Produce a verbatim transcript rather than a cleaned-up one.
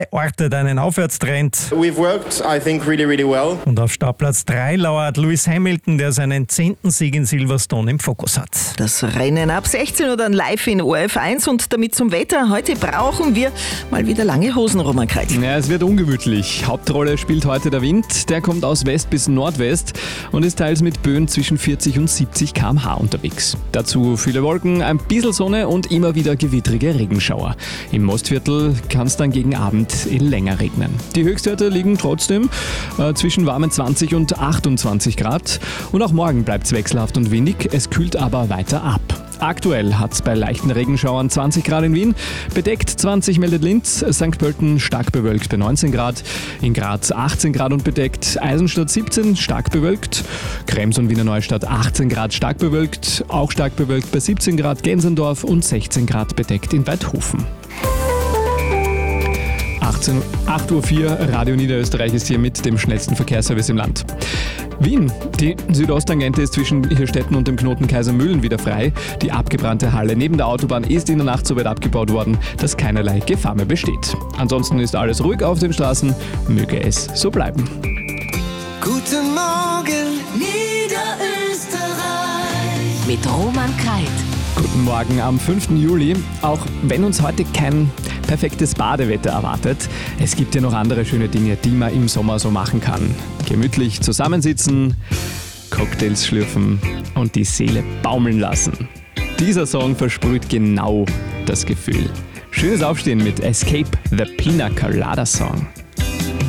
ortet einen Aufwärtstrend. We've worked, I think, really, really well. Und auf Startplatz drei lauert Lewis Hamilton, der seinen zehnten Sieg in Silverstone im Fokus hat. Das Rennen ab sechzehn Uhr dann live in O R F eins und damit zum Wetter. Heute brauchen wir mal wieder lange Hosen, Roman Kreit. Ja, es wird ungemütlich. Hauptrolle spielt heute der Wind. Der kommt aus West bis Nordwest und ist teils mit Böen zwischen vierzig und siebzig Kilometer pro Stunde unterwegs. Dazu viele Wolken, ein bisschen Sonne und immer wieder gewittrige Regenschauer. Im Mostviertel kann es dann gegen Abend länger regnen. Die Höchstwerte liegen trotzdem äh, zwischen warmen zwanzig und achtundzwanzig Grad. Und auch morgen bleibt es wechselhaft und windig. Es kühlt aber weiter ab. Aktuell hat es bei leichten Regenschauern zwanzig Grad in Wien, bedeckt zwanzig meldet Linz, Sankt Pölten stark bewölkt bei neunzehn Grad, in Graz achtzehn Grad und bedeckt, Eisenstadt siebzehn stark bewölkt, Krems und Wiener Neustadt achtzehn Grad stark bewölkt, auch stark bewölkt bei siebzehn Grad, Gensendorf und sechzehn Grad bedeckt in Weidhofen. acht Uhr vier, Radio Niederösterreich ist hier mit dem schnellsten Verkehrsservice im Land. Wien, die Südosttangente ist zwischen Hirstetten und dem Knoten Kaisermühlen wieder frei. Die abgebrannte Halle neben der Autobahn ist in der Nacht so weit abgebaut worden, dass keinerlei Gefahr mehr besteht. Ansonsten ist alles ruhig auf den Straßen, möge es so bleiben. Guten Morgen, Niederösterreich. Mit Roman Kreit. Guten Morgen am fünften Juli. Auch wenn uns heute kein perfektes Badewetter erwartet, es gibt ja noch andere schöne Dinge, die man im Sommer so machen kann. Gemütlich zusammensitzen, Cocktails schlürfen und die Seele baumeln lassen. Dieser Song versprüht genau das Gefühl. Schönes Aufstehen mit Escape, the Pina Colada Song.